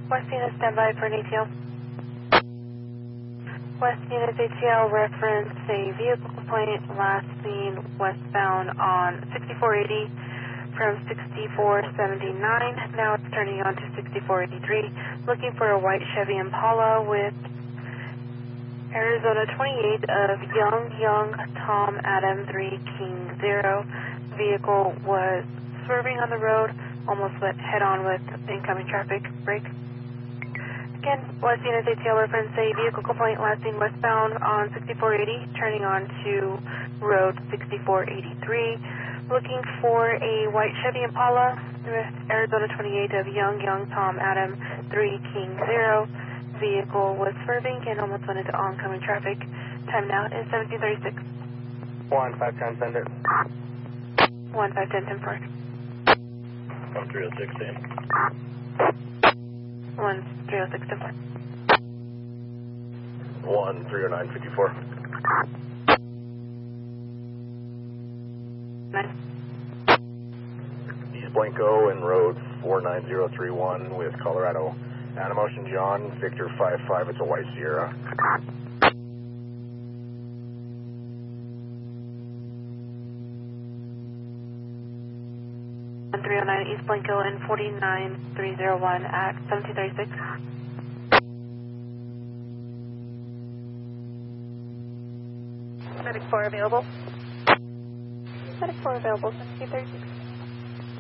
West Unit, standby for an ATL. West Unit ATL, reference a vehicle complaint last seen westbound on 6480 from 6479. Now it's turning on to 6483. Looking for a white Chevy Impala with Arizona 28 of Young Tom Adam 3 King 0. Vehicle was swerving on the road, almost went head on with incoming traffic. Brake. Again, West Unit ATL, reference a vehicle complaint last seen westbound on 6480, turning on to road 6483. Looking for a white Chevy Impala with Arizona 28 of Young Tom Adam 3 King 0. Vehicle was swerving and almost went into oncoming traffic. Time now is 1736. 1510, send it. 1510, 10 4. 1306, in. 1306, 10 4. 1309, 54. 9. East Blanco and road 49031 with Colorado. Animotion John, Victor 55, it's a white Sierra. 309 East Blanco and 49301 at 1736. Medic 4 available. Medic 4 available, 1736.